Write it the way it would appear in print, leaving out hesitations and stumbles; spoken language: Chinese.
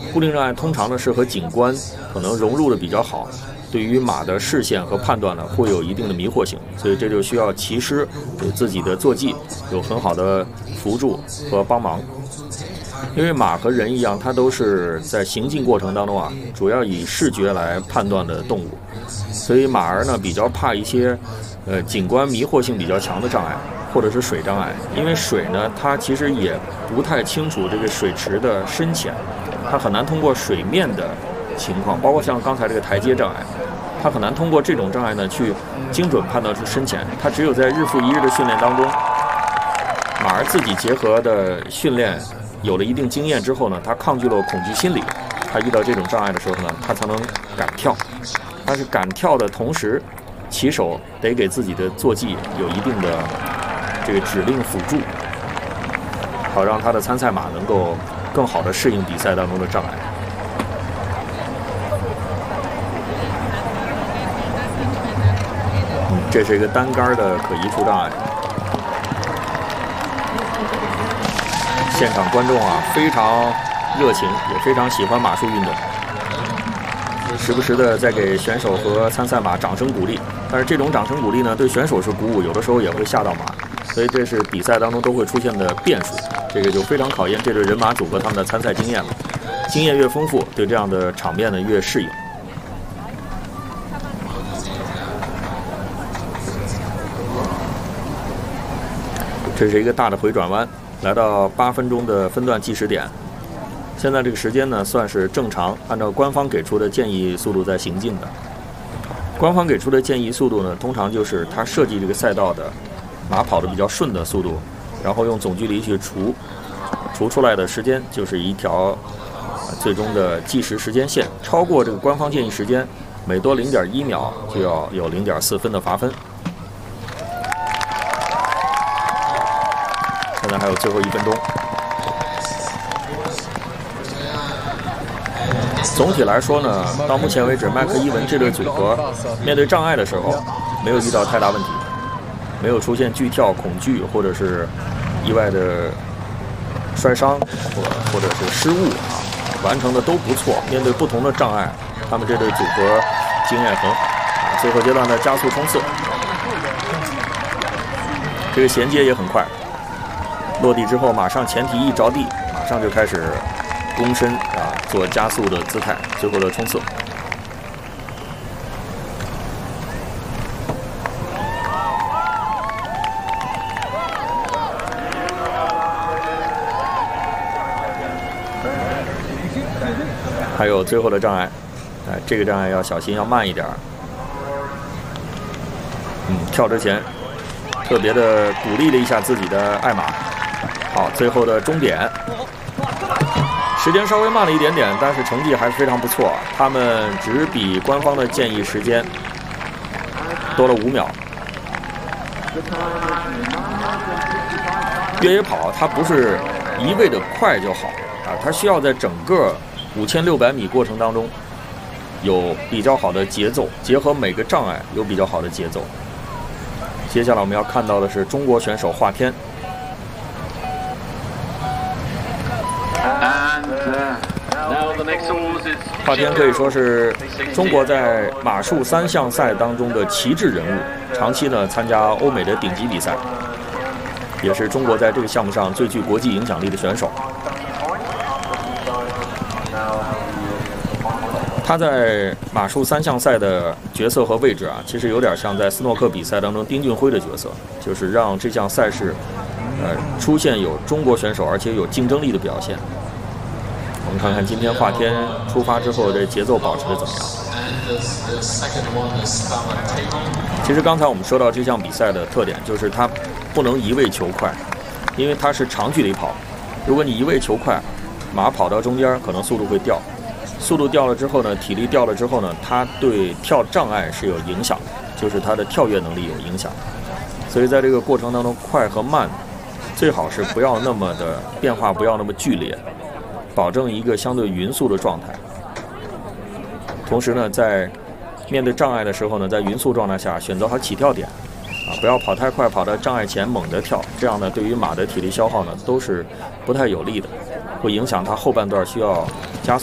固定障碍通常呢是和景观可能融入的比较好，对于马的视线和判断呢会有一定的迷惑性，所以这就需要骑师对自己的坐骑有很好的辅助和帮忙。因为马和人一样，它都是在行进过程当中啊，主要以视觉来判断的动物，所以马儿呢比较怕一些景观迷惑性比较强的障碍，或者是水障碍。因为水呢，它其实也不太清楚这个水池的深浅，它很难通过水面的情况，包括像刚才这个台阶障碍，它很难通过这种障碍呢去精准判断出深浅。它只有在日复一日的训练当中，马儿自己结合的训练有了一定经验之后呢，他抗拒了恐惧心理，他遇到这种障碍的时候呢，他才能敢跳。但是敢跳的同时，骑手得给自己的坐骑有一定的这个指令辅助，好让他的参赛马能够更好的适应比赛当中的障碍。这是一个单杆的可移除障碍。现场观众啊非常热情，也非常喜欢马术运动，时不时的在给选手和参赛马掌声鼓励。但是这种掌声鼓励呢，对选手是鼓舞，有的时候也会吓到马，所以这是比赛当中都会出现的变数。这个就非常考验这对人马组和他们的参赛经验了。经验越丰富，对这样的场面呢越适应。这是一个大的回转弯。来到8分钟的分段计时点，现在这个时间呢算是正常，按照官方给出的建议速度在行进的。官方给出的建议速度呢，通常就是他设计这个赛道的马跑得比较顺的速度，然后用总距离去除出来的时间就是一条最终的计时时间线，超过这个官方建议时间，每多0.1秒就要有0.4分的罚分。现在还有最后1分钟。总体来说呢，到目前为止，麦克伊文这对组合面对障碍的时候，没有遇到太大问题，没有出现巨跳、恐惧或者是意外的摔伤或者是失误啊，完成的都不错。面对不同的障碍，他们这对组合经验很好啊。最后阶段的加速冲刺，这个衔接也很快。落地之后，马上前蹄一着地，马上就开始躬身啊，做加速的姿态，最后的冲刺。还有最后的障碍，这个障碍要小心，要慢一点。跳之前特别的鼓励了一下自己的爱马。好，最后的终点，时间稍微慢了一点点，但是成绩还是非常不错。他们只比官方的建议时间多了5秒。越野跑它不是一味的快就好啊，它需要在整个5600米过程当中有比较好的节奏，结合每个障碍有比较好的节奏。接下来我们要看到的是中国选手华天。华天可以说是中国在马术3项赛当中的旗帜人物，长期呢参加欧美的顶级比赛，也是中国在这个项目上最具国际影响力的选手。他在马术3项赛的角色和位置啊，其实有点像在斯诺克比赛当中丁俊晖的角色，就是让这项赛事出现有中国选手而且有竞争力的表现。我们看看今天华天出发之后这节奏保持的怎么样。其实刚才我们说到这项比赛的特点，就是它不能一味求快，因为它是长距离跑。如果你一味求快，马跑到中间可能速度会掉，速度掉了之后呢，体力掉了之后呢，它对跳障碍是有影响的，就是它的跳跃能力有影响。所以在这个过程当中，快和慢最好是不要那么的变化，不要那么剧烈，保证一个相对匀速的状态。同时呢，在面对障碍的时候呢，在匀速状态下选择好起跳点啊，不要跑太快，跑到障碍前猛地跳，这样呢对于马的体力消耗呢都是不太有利的，会影响它后半段需要